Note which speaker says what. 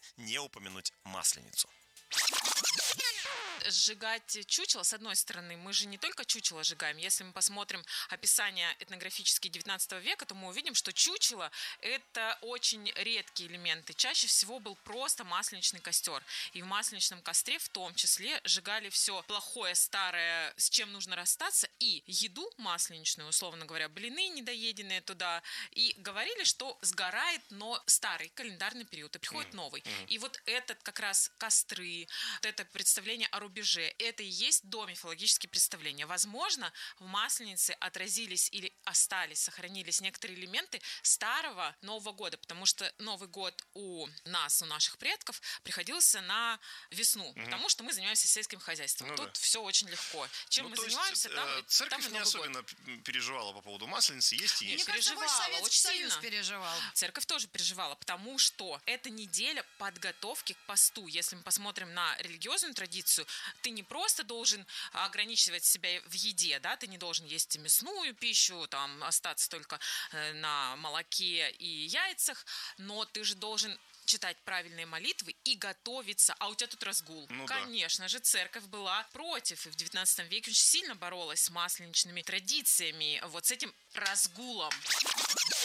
Speaker 1: подкасте не упомянуть Масленицу.
Speaker 2: Сжигать чучело, с одной стороны, мы же не только чучело сжигаем. Если мы посмотрим описание этнографические 19 века, то мы увидим, что чучело – это очень редкие элементы. Чаще всего был просто масленичный костер. И в масленичном костре в том числе сжигали все плохое, старое, с чем нужно расстаться, и еду масленичную, условно говоря, блины недоеденные туда. И говорили, что сгорает, но старый календарный период, и приходит новый. И вот этот как раз костры, вот это представление о рубеже, это и есть домифологические представления. Возможно, в Масленице отразились или остались, сохранились некоторые элементы старого Нового года, потому что Новый год у нас, у наших предков, приходился на весну, потому что мы занимаемся сельским хозяйством.
Speaker 1: Ну,
Speaker 2: тут
Speaker 1: да.
Speaker 2: все очень легко. Чем мы занимаемся, там
Speaker 1: церковь
Speaker 2: и
Speaker 1: не
Speaker 2: Новый
Speaker 1: особенно
Speaker 2: год.
Speaker 1: переживала по поводу Масленицы, есть и
Speaker 2: Не
Speaker 1: есть.
Speaker 3: Мне кажется, больше
Speaker 2: переживала,
Speaker 3: Советский
Speaker 2: очень
Speaker 3: Союз
Speaker 2: сильно.
Speaker 3: переживал.
Speaker 2: Церковь тоже переживала, потому что это неделя подготовки к посту. Если мы посмотрим на религиозную традицию, ты не просто должен ограничивать себя в еде, да, ты не должен есть мясную пищу, там, остаться только на молоке и яйцах, но ты же должен читать правильные молитвы и готовиться. А у тебя тут разгул.
Speaker 1: Ну да.
Speaker 2: Конечно же, церковь была против. И в 19 веке очень сильно боролась с масленичными традициями, вот с этим разгулом.